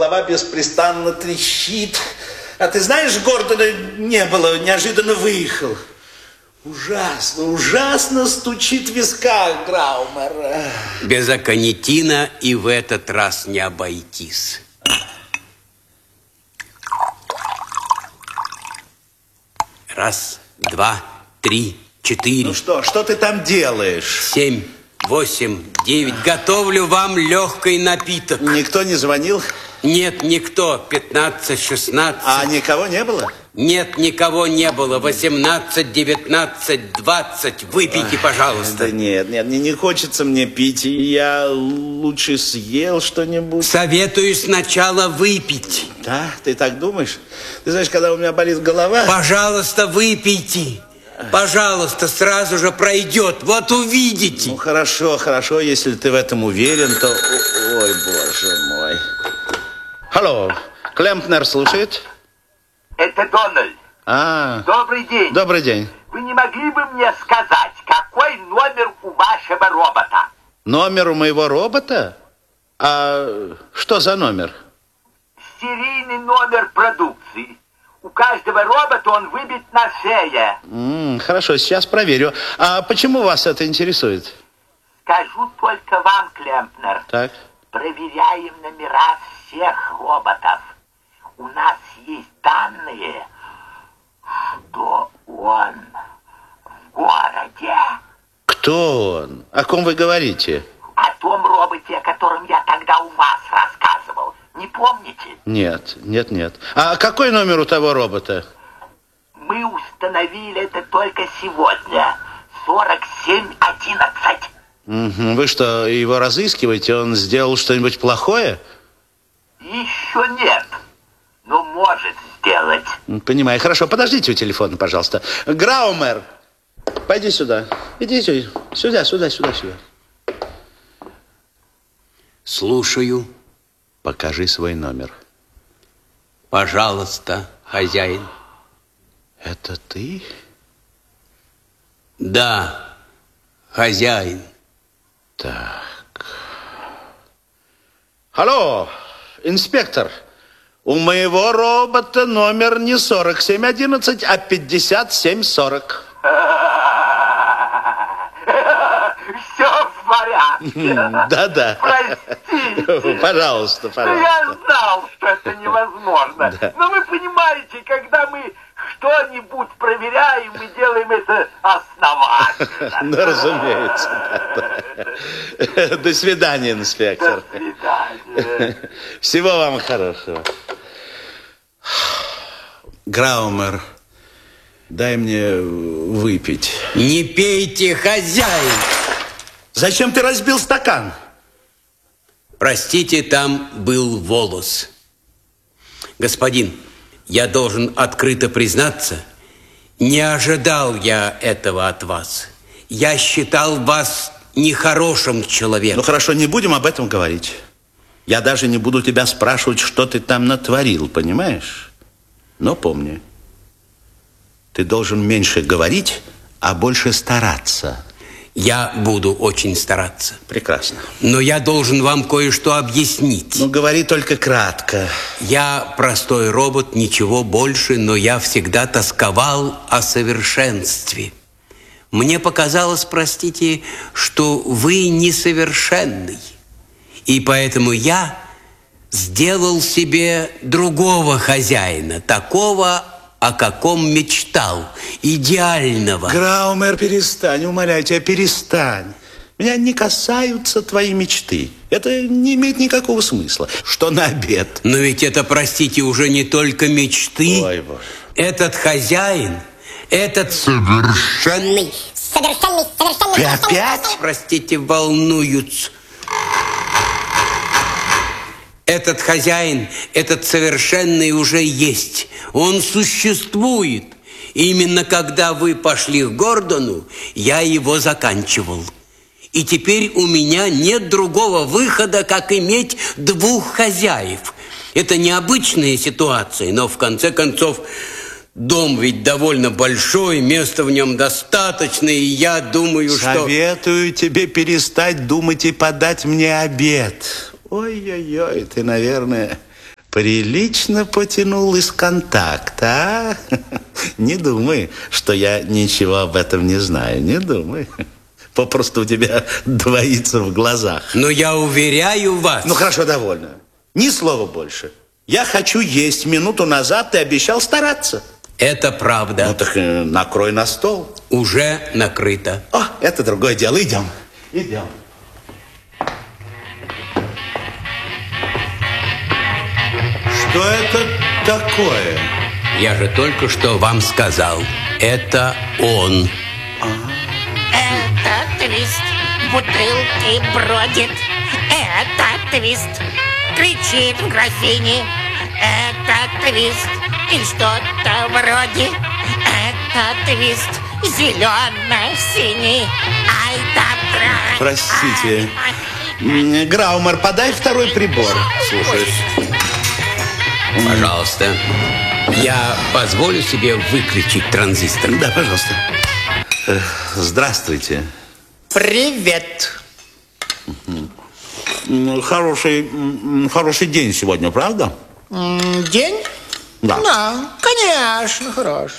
голова беспрестанно трещит. А ты знаешь, Гордона не было, неожиданно выехал. Ужасно, ужасно стучит в висках, Граумер. Без аконитина и в этот раз не обойтись. Раз, два, три, четыре. Ну что ты там делаешь? 7, 8, 9. Готовлю вам легкий напиток. Никто не звонил? Нет, никто. 15, 16. А никого не было? Нет, никого не было. 18, 19, 20. Выпейте, пожалуйста. Да нет, не хочется мне пить. Я лучше съел что-нибудь. Советую сначала выпить. Да? Ты так думаешь? Ты знаешь, когда у меня болит голова... Пожалуйста, выпейте. Пожалуйста, сразу же пройдет. Вот увидите. Ну, хорошо. Если ты в этом уверен, то... Ой, боже мой. Алло, Клемпнер слушает? Это Дональд. Добрый день. Добрый день. Вы не могли бы мне сказать, какой номер у вашего робота? Номер у моего робота? А что за номер? Серийный номер продукции. У каждого робота он выбит на шее. Хорошо, сейчас проверю. А почему вас это интересует? Скажу только вам, Клемпнер. Так. Проверяем номера всех роботов. У нас есть данные, что он в городе. Кто он? О ком вы говорите? О том роботе, о котором я тогда у вас рассказывал. Не помните? Нет. А какой номер у того робота? Мы установили это только сегодня. 4711. Вы что, его разыскиваете? Он сделал что-нибудь плохое? Еще нет. Но может сделать. Понимаю. Хорошо, подождите у телефона, пожалуйста. Граумер, пойди сюда. Иди сюда. Слушаю. Покажи свой номер. Пожалуйста, хозяин. Это ты? Да, хозяин. Так. Алло, инспектор. У моего робота номер не 4711, а 5740. Все в порядке. Да. Простите. Пожалуйста. Я знал, что это невозможно. Да. Но вы понимаете, когда мы что-нибудь проверяем, мы делаем это основательно. Ну, разумеется. Да. До свидания, инспектор. До свидания. Всего вам хорошего. Граумер, дай мне выпить. Не пейте, хозяин. Зачем ты разбил стакан? Простите, там был волос. Господин, я должен открыто признаться, не ожидал я этого от вас. Я считал вас нехорошим человеком. Ну хорошо, не будем об этом говорить. Я даже не буду тебя спрашивать, что ты там натворил, понимаешь? Но помни, ты должен меньше говорить, а больше стараться. Я буду очень стараться. Прекрасно. Но я должен вам кое-что объяснить. Ну, говори только кратко. Я простой робот, ничего больше, но я всегда тосковал о совершенстве. Мне показалось, простите, что вы несовершенный. И поэтому я сделал себе другого хозяина, такого, о каком мечтал, идеального. Граумер, перестань, умоляю тебя, перестань. Меня не касаются твои мечты. Это не имеет никакого смысла. Что на обед? Но ведь это, простите, уже не только мечты. Ой, боже. Этот хозяин, этот совершенный. Ты опять? Простите, волнуются. Этот хозяин, этот совершенный уже есть. Он существует. Именно когда вы пошли к Гордону, я его заканчивал. И теперь у меня нет другого выхода, как иметь двух хозяев. Это необычная ситуация, но в конце концов дом ведь довольно большой, места в нем достаточно, и я думаю, Советую тебе перестать думать и подать мне обед. Ой-ой-ой, ты, наверное, прилично потянул из контакта, а? Не думай, что я ничего об этом не знаю, не думай. Попросту у тебя двоится в глазах. Но я уверяю вас... Ну, хорошо, довольно. Ни слова больше. Я хочу есть. Минуту назад ты обещал стараться. Это правда. Ну, так накрой на стол. Уже накрыто. О, это другое дело. Идем. Идем. Что это такое? Я же только что вам сказал. Это он. Это твист, бутылки бродит. Это твист, кричит в графине. Это твист, или что-то вроде. Это твист, зелено-синий. Ай да тра. Простите. Граумер, подай второй прибор. Слушаюсь. Пожалуйста. Я позволю себе выключить транзистор. Да, пожалуйста. Здравствуйте. Привет. Хороший день сегодня, правда? День? Да. Да, конечно, хороший.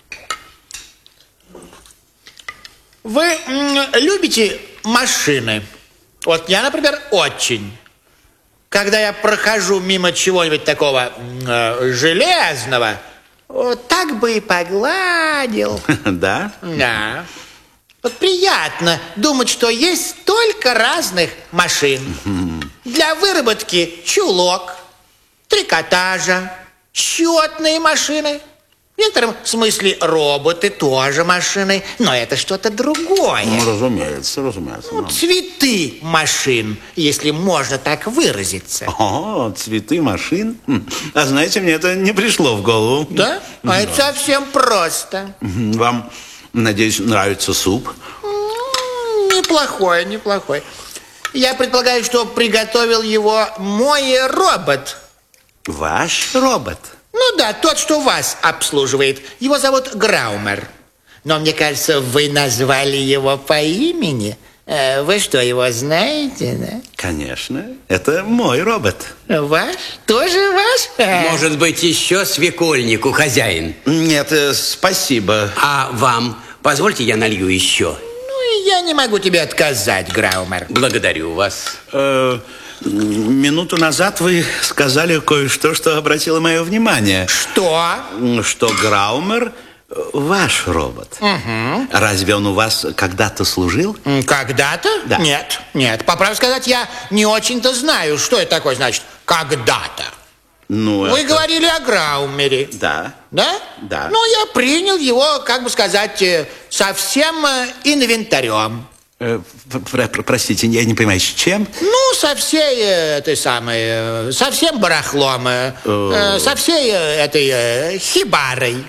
Вы любите машины? Вот я, например, очень. Когда я прохожу мимо чего-нибудь такого железного, вот так бы и погладил. Да? Да. Вот приятно думать, что есть столько разных машин. Для выработки чулок, трикотажа, счетные машины. В некотором смысле роботы тоже машины, но это что-то другое. Ну, разумеется. Цветы машин, если можно так выразиться. О, цветы машин. А знаете, мне это не пришло в голову. Да? А это совсем просто. Вам, надеюсь, нравится суп? Неплохой. Я предполагаю, что приготовил его мой робот. Ваш робот? Ну да, тот, что вас обслуживает. Его зовут Граумер. Но мне кажется, вы назвали его по имени. Вы что, его знаете, да? Конечно, это мой робот. Ваш? Тоже ваш? Может быть, еще свекольнику, хозяин? Нет, спасибо. А вам? Позвольте, я налью еще. Ну, я не могу тебе отказать, Граумер. Благодарю вас. Минуту назад вы сказали кое-что, что обратило мое внимание. Что? Что Граумер ваш робот. Разве он у вас когда-то служил? Когда-то? Да. Нет. По правде сказать, я не очень-то знаю, что это такое значит «когда-то». Ну, Вы это... говорили о Граумере. Да. Да? Да. Ну, я принял его, как бы сказать, со всем инвентарем. Простите, я не понимаю, с чем? Ну, со всей этой самой, со всем барахлом, со всей этой хибарой.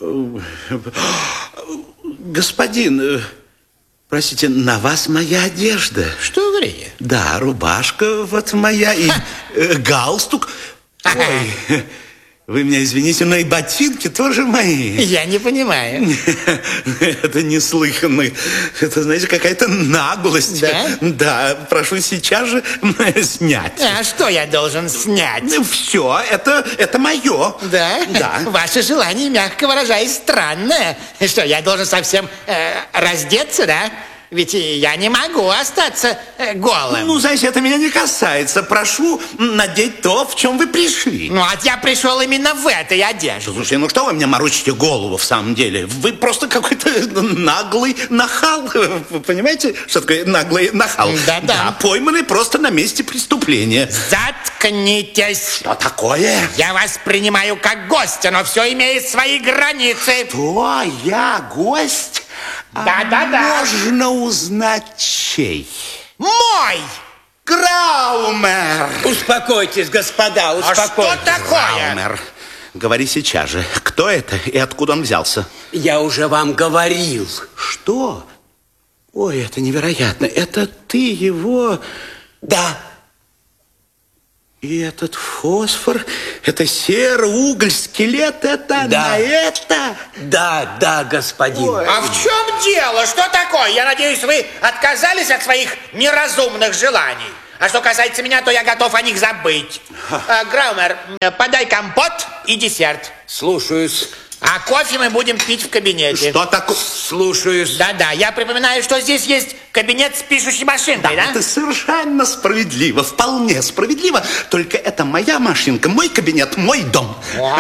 Господин, простите, на вас моя одежда. Что вы говорите? Да, рубашка вот моя и галстук. Ой, вы меня извините, но и ботинки тоже мои. Я не понимаю. Это неслыханно. Это, знаете, какая-то наглость. Да? Да, прошу сейчас же снять. А что я должен снять? Все, это мое. Да? Да. Ваше желание, мягко выражаясь, странное. Что, я должен совсем раздеться, да? Ведь я не могу остаться голым. Ну, знаете, это меня не касается. Прошу надеть то, в чем вы пришли. Ну, а я пришел именно в этой одежде. Слушайте, ну что вы мне морочите голову в самом деле? Вы просто какой-то наглый нахал. Вы понимаете, что такое наглый нахал? Да-да. Да, пойманный просто на месте преступления. Заткнитесь. Что такое? Я вас принимаю как гостя, но все имеет свои границы. Кто? Я гость? Да-да-да. Можно узнать чей? Мой! Граумер! Успокойтесь, господа, А успокойтесь. что такое? Граумер. Говори сейчас же, кто это и откуда он взялся? Я уже вам говорил. Что? Ой, это невероятно. Это ты его... Да. И этот фосфор, это сера, уголь, скелет, это Да. на это? Да, господин. Ой. А в чем дело? Что такое? Я надеюсь, вы отказались от своих неразумных желаний. А что касается меня, то я готов о них забыть. Граумер, подай компот и десерт. Слушаюсь. А кофе мы будем пить в кабинете. Что такое? Слушаюсь. Да-да, я припоминаю, что здесь есть кабинет с пишущей машинкой, да? Это совершенно справедливо, вполне справедливо. Только это моя машинка, мой кабинет, мой дом.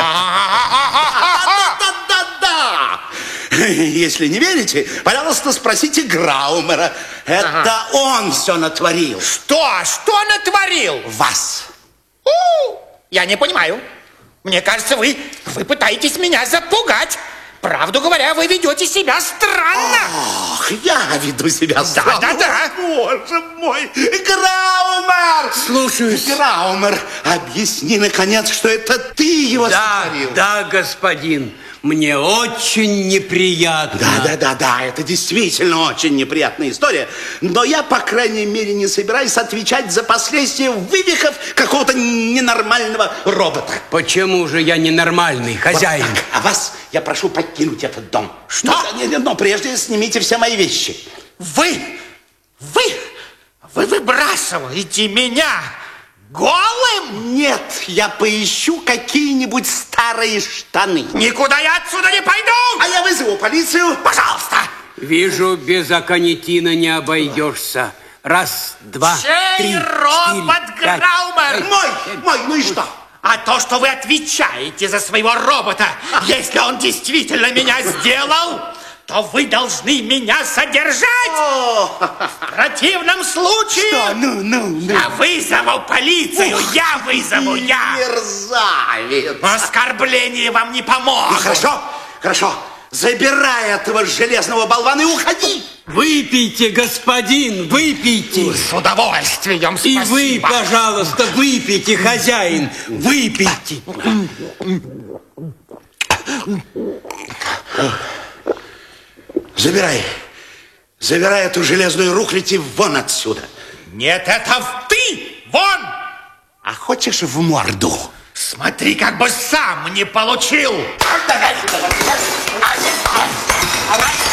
Да-да-да-да! Если не верите, пожалуйста, спросите Граумера. Это он все натворил. Что? Что натворил? Вас. Я не понимаю. Мне кажется, вы пытаетесь меня запугать. Правду говоря, вы ведете себя странно. Ох, я веду себя странно. Да-да-да. Боже мой. Граумер! Слушаюсь. Граумер, объясни, наконец, что это ты его сотворил. Да, господин. Мне очень неприятно. Да, это действительно очень неприятная история. Но я, по крайней мере, не собираюсь отвечать за последствия вывихов какого-то ненормального робота. Почему же я ненормальный, хозяин? Вот так. А вас я прошу покинуть этот дом. Что? Но прежде снимите все мои вещи. Вы выбрасываете меня голым? Нет, я поищу какие-нибудь старые штаны. Никуда я отсюда не пойду! А я вызову полицию. Пожалуйста! Вижу, без аконитина не обойдешься. Раз, два, три, Чей робот, пять. Граумер? Мой, ну и что? А то, что вы отвечаете за своего робота, если он действительно меня сделал, то вы должны меня содержать. В противном случае... Что? Ну. Я вызову полицию, я вызову, я. Мерзавец. Оскорбление вам не поможет. Ну, хорошо. Забирай этого железного болвана и уходи. Выпейте, господин, выпейте. С удовольствием, И спасибо. вы, пожалуйста, выпейте, хозяин, выпейте. Забирай эту железную рухлядь и вон отсюда. Нет, это ты! Вон! А хочешь в морду? Смотри, как бы сам не получил. Давай.